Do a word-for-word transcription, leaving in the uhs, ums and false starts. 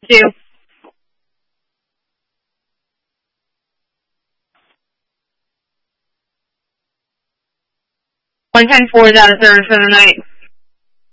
Two. one ten four is out of service for the night.